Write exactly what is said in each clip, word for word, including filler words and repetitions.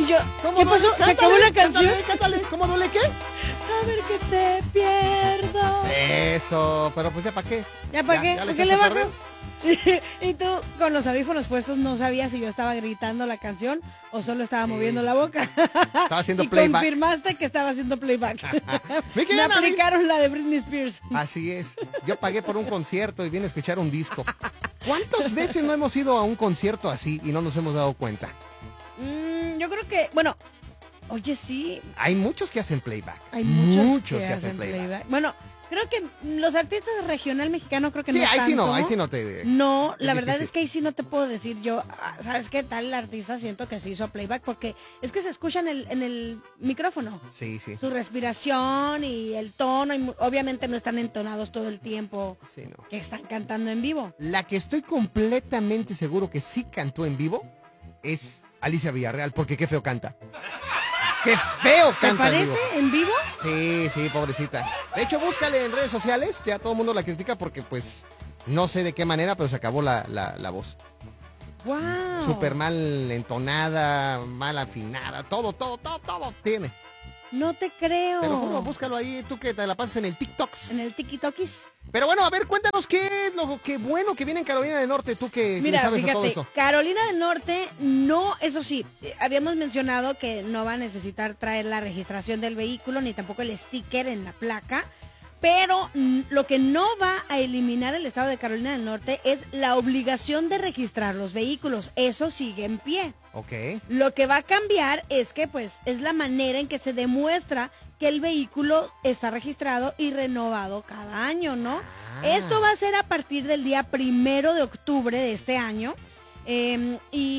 yo, ¿qué pasó? Cántale, ¿Se acabó la canción? Cántale, cántale. ¿Cómo duele qué? Saber que te pierdo. Eso, pero pues ya para qué. ¿Ya para qué? ¿Ya ¿Por qué le echaste a bajas? Y tú con los audífonos puestos no sabías si yo estaba gritando la canción o solo estaba Sí. moviendo la boca. Estaba haciendo y playback. confirmaste que estaba haciendo playback. Mi Me querida Nami. aplicaron la de Britney Spears. Así es. Yo pagué por un concierto y vine a escuchar un disco. ¿Cuántas veces no hemos ido a un concierto así y no nos hemos dado cuenta? Mm, yo creo que, bueno, oye, sí, Hay muchos que hacen playback. hay muchos, muchos que, que hacen hacen playback. playback. Bueno, creo que los artistas regional mexicano creo que Sí, no ahí tanto. sí no, ahí sí no te... No, es la verdad difícil. es que ahí sí no te puedo decir yo, ah, ¿sabes qué tal artista? Siento que se hizo playback porque es que se escucha en el, en el micrófono. Sí, sí. Su respiración y el tono, y mu- obviamente no están entonados todo el tiempo Sí, no. que están cantando en vivo. La que estoy completamente seguro que sí cantó en vivo es Alicia Villarreal, porque qué feo canta. ¡Qué feo ¿Te canta en vivo! parece en vivo? Sí, sí, pobrecita. De hecho, búscale en redes sociales, ya todo el mundo la critica porque pues no sé de qué manera, pero se acabó la, la, la voz. ¡Wow! Súper mal entonada, mal afinada, todo, todo, todo, todo tiene. No te creo. Te lo juro, búscalo ahí, tú que te la pasas en el TikToks. En el tiki-tokis. Pero bueno, a ver, cuéntanos qué es lo que bueno que viene en Carolina del Norte, tú que, que le Mira, sabes a todo fíjate, eso. Carolina del Norte no, eso sí, eh, habíamos mencionado que no va a necesitar traer la registración del vehículo ni tampoco el sticker en la placa, pero mm, lo que no va a eliminar el estado de Carolina del Norte es la obligación de registrar los vehículos. Eso sigue en pie. Ok. Lo que va a cambiar es que pues es la manera en que se demuestra que el vehículo está registrado y renovado cada año, ¿no? Ah. Esto va a ser a partir del día primero de octubre de este año eh,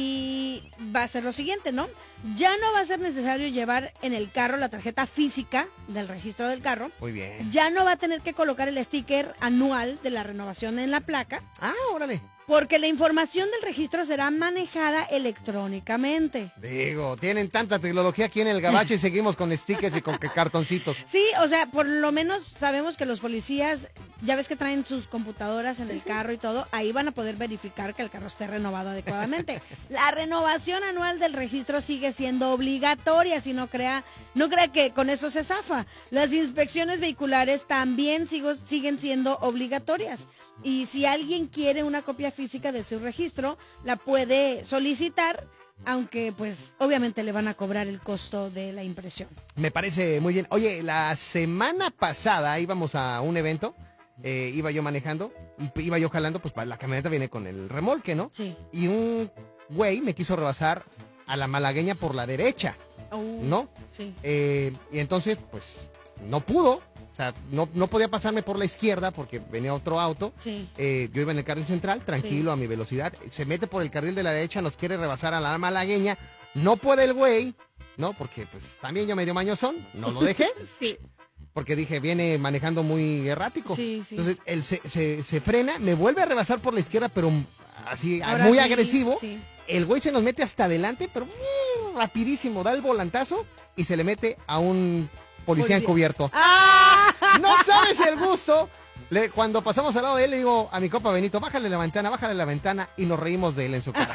y va a ser lo siguiente, ¿no? Ya no va a ser necesario llevar en el carro la tarjeta física del registro del carro. Muy bien. Ya no va a tener que colocar el sticker anual de la renovación en la placa. Ah, órale. Porque la información del registro será manejada electrónicamente. Digo, tienen tanta tecnología aquí en el gabacho y seguimos con stickers y con que cartoncitos. Sí, o sea, por lo menos sabemos que los policías, ya ves que traen sus computadoras en el carro y todo, ahí van a poder verificar que el carro esté renovado adecuadamente. La renovación anual del registro sigue siendo obligatoria, si no crea, no crea que con eso se zafa. Las inspecciones vehiculares también sigo, siguen siendo obligatorias. Y si alguien quiere una copia física de su registro, la puede solicitar, aunque pues obviamente le van a cobrar el costo de la impresión. Me parece muy bien. Oye, la semana pasada íbamos a un evento, eh, iba yo manejando, y iba yo jalando, pues para la camioneta viene con el remolque, ¿no? Sí. Y un güey me quiso rebasar a la malagueña por la derecha, Oh, ¿no? sí. Eh, y entonces, pues, no pudo. O sea, no, no podía pasarme por la izquierda porque venía otro auto. Sí. Eh, yo iba en el carril central, tranquilo, Sí. a mi velocidad. Se mete por el carril de la derecha, nos quiere rebasar a la malagueña. No puede el güey, ¿no? Porque pues también yo medio mañosón, no lo dejé. Sí. Porque dije, viene manejando muy errático. Sí, sí. Entonces, él se, se, se frena, me vuelve a rebasar por la izquierda, pero así, Ahora muy sí, agresivo. sí. El güey se nos mete hasta adelante, pero uh, rapidísimo, da el volantazo y se le mete a un policía Policía. encubierto. ¡Ah! No sabes el gusto. Le, cuando pasamos al lado de él, le digo a mi copa Benito, bájale la ventana, bájale la ventana, y nos reímos de él en su cara.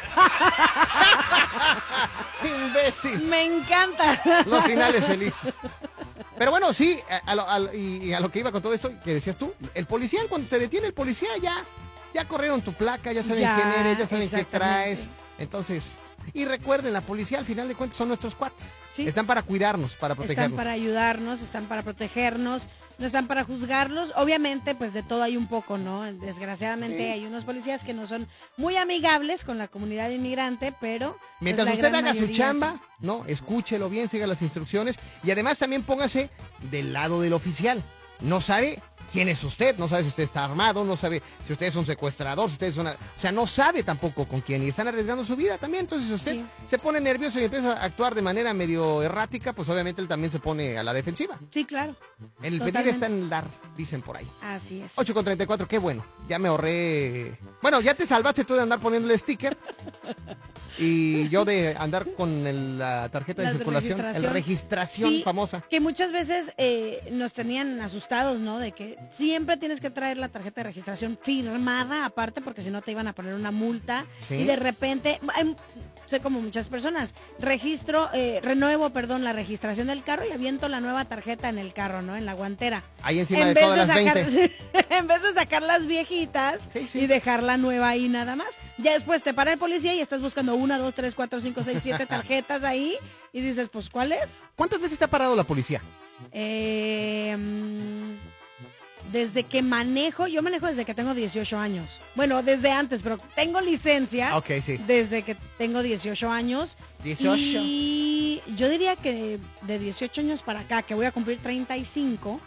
Imbécil. Me encanta. Los finales felices. Pero bueno, sí, a, a lo, a lo- y, y a lo que iba con todo eso, que decías tú, el policía, cuando te detiene el policía, ya, ya corrieron tu placa, ya saben Ya, quién eres, ya saben qué exactamente. traes. Entonces, y recuerden, la policía al final de cuentas son nuestros cuates. Sí. Están para cuidarnos, para Están protegernos. para ayudarnos, están para protegernos, no están para juzgarlos. Obviamente, pues de todo hay un poco, ¿no? Desgraciadamente Sí. hay unos policías que no son muy amigables con la comunidad inmigrante, pero pues, Mientras la usted gran haga su mayoría chamba, sí. ¿no? Escúchelo bien, siga las instrucciones y además también póngase del lado del oficial. No sabe quién es usted, no sabe si usted está armado, no sabe si usted es un secuestrador, si usted es una... O sea, no sabe tampoco con quién y están arriesgando su vida también. Entonces, si usted Sí. se pone nervioso y empieza a actuar de manera medio errática, pues obviamente él también se pone a la defensiva. Sí, claro. En el pedir Totalmente. está en el dar, dicen por ahí. Así es. ocho con treinta y cuatro, qué bueno. Ya me ahorré... Bueno, ya te salvaste tú de andar poniéndole sticker. Y yo de andar con el- la tarjeta de La de circulación, registración. el registración Sí, famosa. Que muchas veces eh, nos tenían asustados, ¿no? De que siempre tienes que traer la tarjeta de registración firmada aparte porque si no te iban a poner una multa. Sí. Y de repente, hay- sé como muchas personas, registro, eh, renuevo, perdón, la registración del carro y aviento la nueva tarjeta en el carro, ¿no? En la guantera. Ahí encima en de vez todas de las sacar, veinte. En vez de sacar las viejitas Sí, sí. y dejar la nueva ahí nada más. Ya después te para el policía y estás buscando una, dos, tres, cuatro, cinco, seis, siete tarjetas ahí y dices, pues, ¿cuál es? ¿Cuántas veces te ha parado la policía? Eh, mm, desde que manejo, yo manejo desde que tengo dieciocho años. Bueno, desde antes, pero tengo licencia. Ok, sí. Desde que tengo dieciocho años. dieciocho. Y yo diría que de dieciocho años para acá, que voy a cumplir treinta y cinco,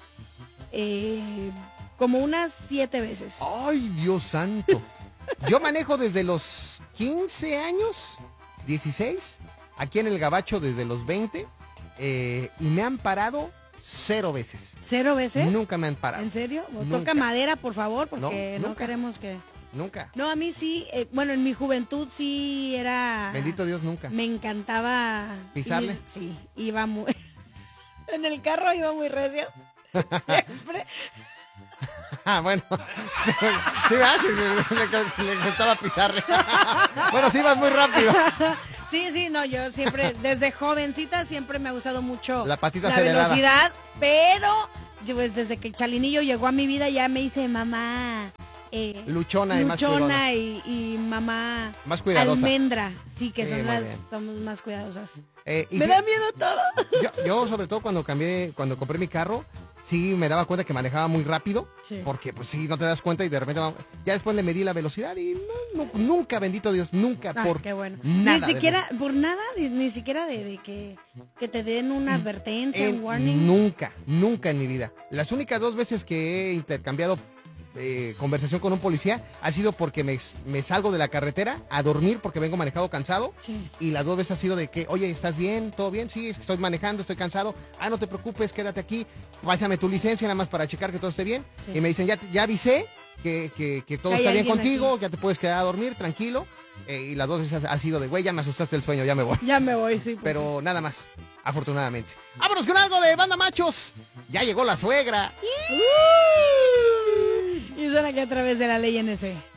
eh, como unas siete veces. Ay, Dios santo. Yo manejo desde los quince años, dieciséis, aquí en el Gabacho desde los veinte, eh, y me han parado cero veces. ¿Cero veces? Nunca me han parado. ¿En serio? Nunca. Toca madera, por favor, porque No, no, nunca. queremos que... Nunca. No, a mí sí, eh, bueno, en mi juventud sí era... Bendito Dios, nunca. Me encantaba... ¿Pisarle? ir- sí, iba muy... En el carro iba muy recio. Siempre. Ah, bueno. Sí, ¿verdad? Sí, le, le, le gustaba pisarle. Bueno, sí, vas muy rápido. Sí, sí, no, yo siempre, desde jovencita siempre me ha gustado mucho La patita la acelerada. velocidad, pero yo, pues, desde que el Chalinillo llegó a mi vida ya me hice mamá. Eh, Luchona y más cuidadora. Luchona y, y mamá Más cuidadosa. Almendra, sí, que Sí, son muy las, bien. somos más cuidadosas. Eh, y Me sí, da miedo todo. yo, yo, sobre todo cuando cambié, cuando compré mi carro, sí me daba cuenta que manejaba muy rápido, Sí. porque pues sí, no te das cuenta y de repente va- ya después le medí la velocidad y no, no, nunca, bendito Dios, nunca Ah, por qué bueno. nada. Ni de siquiera, por nada, ni, ni siquiera de, de que, que te den una advertencia, En- un warning. Nunca, nunca en mi vida. Las únicas dos veces que he intercambiado eh, conversación con un policía ha sido porque me, me salgo de la carretera a dormir porque vengo manejado cansado. Sí. Y las dos veces ha sido de que, oye, ¿estás bien? ¿Todo bien? Sí, estoy manejando, estoy cansado. Ah, no te preocupes, quédate aquí. Pásame tu licencia nada más para checar que todo esté bien. Sí. Y me dicen, ya, ya avisé que, que, que todo Que hay está bien alguien contigo, aquí. ya te puedes quedar a dormir, tranquilo. Eh, y las dos veces ha, ha sido de, güey, ya me asustaste el sueño, ya me voy. Ya me voy, sí. Pues Pero nada más, afortunadamente. Vámonos con algo de Banda Machos. Ya llegó la suegra. sí. Y suena aquí a través de la ley N C.